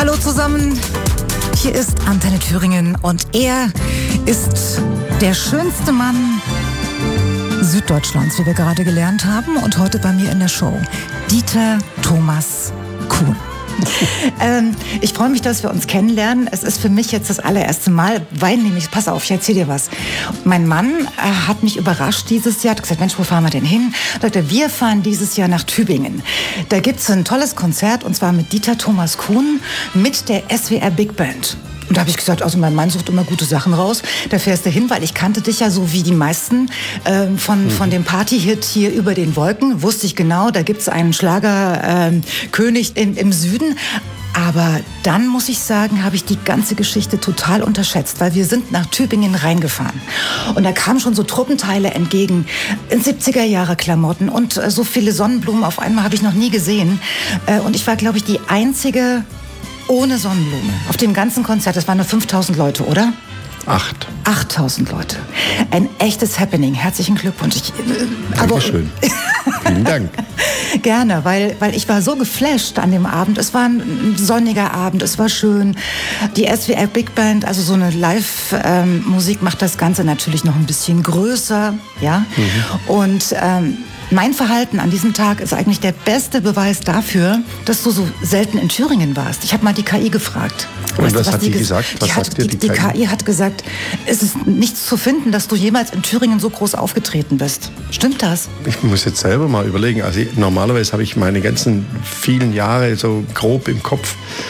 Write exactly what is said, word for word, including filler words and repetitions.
Hallo zusammen, hier ist Antenne Thüringen und er ist der schönste Mann Süddeutschlands, wie wir gerade gelernt haben, und heute bei mir in der Show Dieter Thomas Kuhn. ähm, ich freue mich, dass wir uns kennenlernen. Es ist für mich jetzt das allererste Mal, weil nämlich, pass auf, ich erzähl dir was. Mein Mann äh, hat mich überrascht dieses Jahr, hat gesagt, Mensch, wo fahren wir denn hin? Da sagte, wir fahren dieses Jahr nach Tübingen. Da gibt es ein tolles Konzert, und zwar mit Dieter Thomas Kuhn, mit der S W R Big Band. Und da habe ich gesagt, also mein Mann sucht immer gute Sachen raus. Da fährst du hin, weil ich kannte dich ja so wie die meisten ähm, von, mhm. von dem Party-Hit hier über den Wolken. Wusste ich genau, da gibt's einen Schlagerkönig ähm, im Süden. Aber dann, muss ich sagen, habe ich die ganze Geschichte total unterschätzt, weil wir sind nach Tübingen reingefahren. Und da kamen schon so Truppenteile entgegen, in siebziger-Jahre-Klamotten und äh, so viele Sonnenblumen auf einmal habe ich noch nie gesehen. Äh, und ich war, glaube ich, die einzige ohne Sonnenblume auf dem ganzen Konzert. Das waren nur fünftausend Leute, oder? Acht. achttausend Leute. Ein echtes Happening. Herzlichen Glückwunsch. Ich, äh, Dankeschön. Vielen Dank. Gerne, weil, weil ich war so geflasht an dem Abend. Es war ein sonniger Abend, es war schön. Die S W R Big Band, also so eine Live-Musik, ähm, macht das Ganze natürlich noch ein bisschen größer. Ja? Mhm. Und ähm, mein Verhalten an diesem Tag ist eigentlich der beste Beweis dafür, dass du so selten in Thüringen warst. Ich habe mal die K I gefragt. Und weißt was, du, was hat die gesagt? Was die, sagt hat, dir die, die, die K I? K I hat gesagt, es ist nichts zu finden, dass du jemals in Thüringen so groß aufgetreten bist. Stimmt das? Ich muss jetzt selber mal überlegen. Also normalerweise habe ich meine ganzen vielen Jahre so grob im Kopf.